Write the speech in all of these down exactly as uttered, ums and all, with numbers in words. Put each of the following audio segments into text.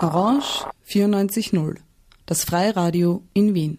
Orange vierundneunzig Komma null, das Freiradio in Wien.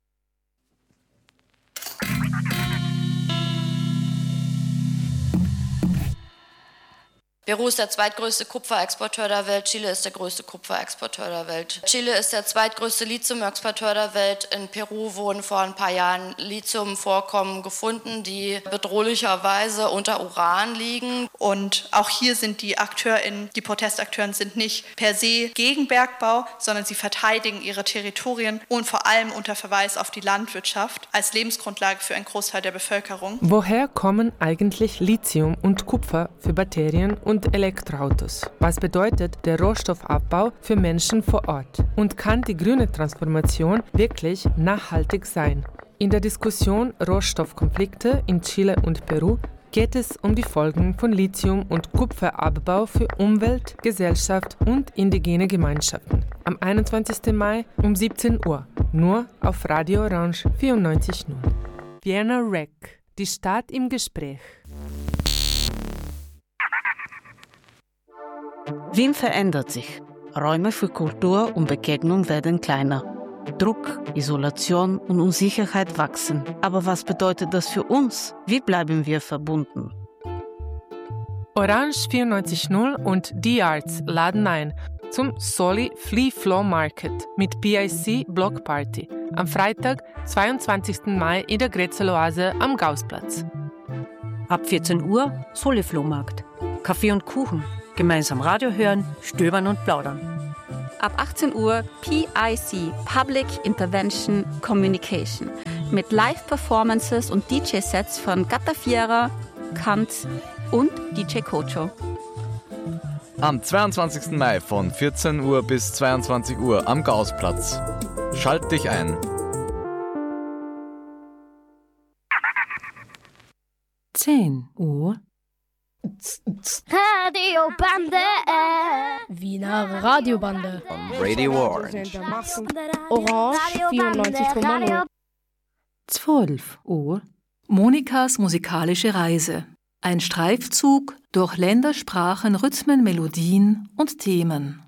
Peru ist der zweitgrößte Kupferexporteur der Welt, Chile ist der größte Kupferexporteur der Welt. Chile ist der zweitgrößte Lithiumexporteur der Welt. In Peru wurden vor ein paar Jahren Lithiumvorkommen gefunden, die bedrohlicherweise unter Uran liegen. Und auch hier sind die AkteurInnen, die Protestakteuren sind nicht per se gegen Bergbau, sondern sie verteidigen ihre Territorien und vor allem unter Verweis auf die Landwirtschaft als Lebensgrundlage für einen Großteil der Bevölkerung. Woher kommen eigentlich Lithium und Kupfer für Batterien und und Elektroautos? Was bedeutet der Rohstoffabbau für Menschen vor Ort? Und kann die grüne Transformation wirklich nachhaltig sein? In der Diskussion Rohstoffkonflikte in Chile und Peru geht es um die Folgen von Lithium- und Kupferabbau für Umwelt, Gesellschaft und indigene Gemeinschaften. Am einundzwanzigsten Mai um siebzehn Uhr, nur auf Radio Orange vierundneunzig Komma null. Vienna Rec, die Stadt im Gespräch. Wien verändert sich. Räume für Kultur und Begegnung werden kleiner. Druck, Isolation und Unsicherheit wachsen. Aber was bedeutet das für uns? Wie bleiben wir verbunden? Orange vierundneunzig Komma null und D-Arts laden ein zum Soli Flea Flow Market mit P I C Block Party am Freitag, zweiundzwanzigsten Mai in der Grätzel-Oase am Gaußplatz. Ab vierzehn Uhr Soli Flohmarkt. Kaffee und Kuchen. Gemeinsam Radio hören, stöbern und plaudern. Ab achtzehn Uhr P I C, Public Intervention Communication, mit Live-Performances und D J-Sets von Gata Fiera, Kant und D J Kocho. Am zweiundzwanzigsten Mai von vierzehn Uhr bis zweiundzwanzig Uhr am Gaußplatz. Schalt dich ein. zehn Uhr Radiobande. Wiener Radiobande. On Radio Orange. Orange vierundneunzig Komma null. zwölf Uhr. Monikas musikalische Reise. Ein Streifzug durch Länder, Sprachen, Rhythmen, Melodien und Themen.